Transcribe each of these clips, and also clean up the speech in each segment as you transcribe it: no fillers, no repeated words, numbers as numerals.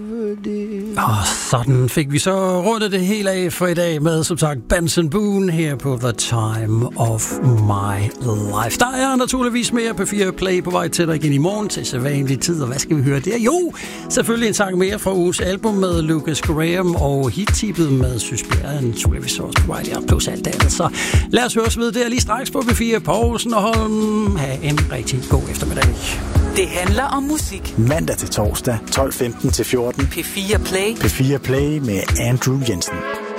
Og sådan fik vi så rundet det hele af for i dag med, som sagt, Benson Boone her på The Time of My Life. Der er naturligvis mere på P4 Play på vej til dig igen i morgen til sædvanlig tid. Og hvad skal vi høre der? Jo, selvfølgelig en sang mere fra ugens album med Lucas Graham og hit-tippet med Suspira, naturligvis også på vej der, plus alt andet. Så lad os høres ved der lige straks på P4 Poulsen og Holm. Ha' en rigtig god eftermiddag. Det handler om musik. Mandag til torsdag, 12:15 til 14. P4 Play. P4 Play med Andrew Jensen.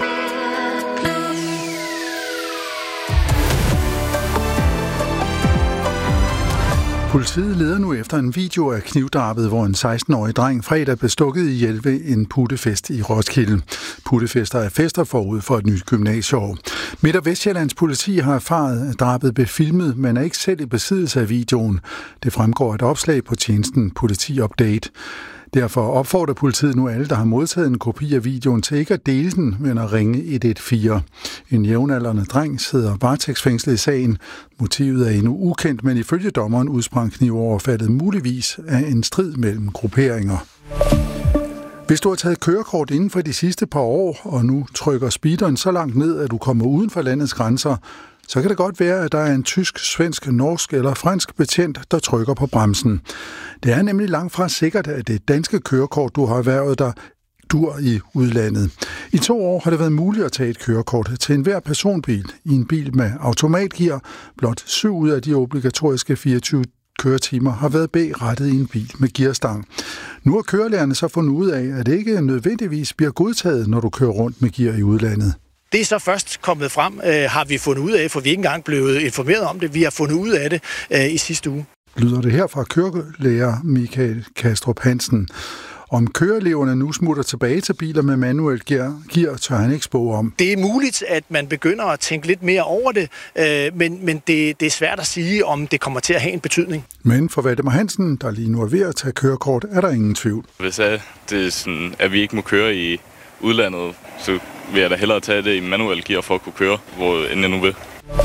Politiet leder nu efter en video af knivdrabet, hvor en 16-årig dreng fredag blev stukket ihjel ved en puttefest i Roskilde. Puttefester er fester forud for et nyt gymnasieår. Midt- og Vestjyllands politi har erfaret, at drabet blev filmet, men er ikke selv i besiddelse af videoen. Det fremgår et opslag på tjenesten Politi Update. Derfor opfordrer politiet nu alle, der har modtaget en kopi af videoen, til ikke at dele den, men at ringe 114. En jævnaldrende dreng sidder varetægtsfængslet i sagen. Motivet er endnu ukendt, men ifølge dommeren udsprang knivoverfaldet muligvis af en strid mellem grupperinger. Hvis du har taget kørekort inden for de sidste par år, og nu trykker speederen så langt ned, at du kommer uden for landets grænser, så kan det godt være, at der er en tysk, svensk, norsk eller fransk betjent, der trykker på bremsen. Det er nemlig langt fra sikkert, at det danske kørekort, du har erhvervet dig, dur i udlandet. I 2 år har det været muligt at tage et kørekort til enhver personbil i en bil med automatgear. Blot 7 ud af de obligatoriske 24 køretimer har været rettet i en bil med gearstang. Nu har kørelærerne så fundet ud af, at det ikke nødvendigvis bliver godtaget, når du kører rundt med gear i udlandet. Det er så først kommet frem, har vi fundet ud af, for vi er ikke engang blevet informeret om det. Vi har fundet ud af det i sidste uge. Lyder det her fra kørelærer Michael Kastrup Hansen. Om køreeleverne nu smutter tilbage til biler med manuelt gear, tør han ikke spå om. Det er muligt, at man begynder at tænke lidt mere over det, men det er svært at sige, om det kommer til at have en betydning. Men for Valdemar Hansen, der lige nu er ved at tage kørekort, er der ingen tvivl. Hvis det er sådan, at vi ikke må køre i udlandet, så vil jeg da hellere tage det i manuel gear for at kunne køre, end jeg nu vil.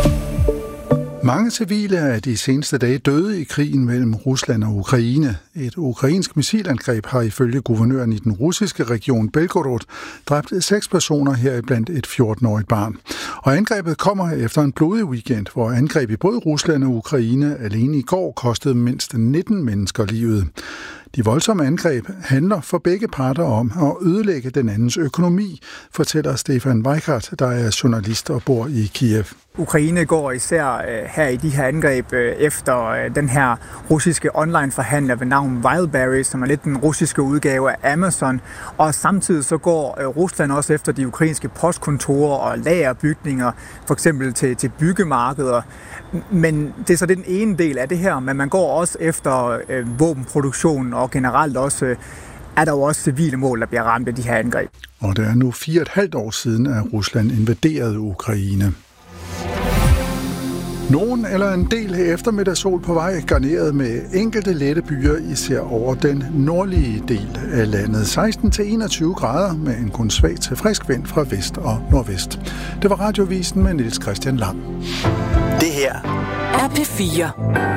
Mange civile er de seneste dage døde i krigen mellem Rusland og Ukraine. Et ukrainsk missilangreb har ifølge guvernøren i den russiske region Belgorod dræbt 6 personer, heriblandt et 14-årigt barn. Og angrebet kommer efter en blodig weekend, hvor angreb i både Rusland og Ukraine alene i går kostede mindst 19 mennesker livet. De voldsomme angreb handler for begge parter om at ødelægge den andens økonomi, fortæller Stefan Weikart, der er journalist og bor i Kiev. Ukraine går især her i de her angreb efter den her russiske online-forhandler ved navn Wildberries, som er lidt den russiske udgave af Amazon. Og samtidig så går Rusland også efter de ukrainske postkontorer og lagerbygninger, for eksempel til byggemarkeder. Men det er så den ene del af det her, men man går også efter våbenproduktion, og generelt også er der jo også civile mål, der bliver ramt af de her angreb. Og det er nu 4,5 år siden, at Rusland invaderede Ukraine. Nogen eller en del eftermiddagssol på vej, garneret med enkelte lette byer, især over den nordlige del af landet. 16-21 grader med en kun svag til frisk vind fra vest og nordvest. Det var Radiovisen med Niels Christian Lang. Det her er P4.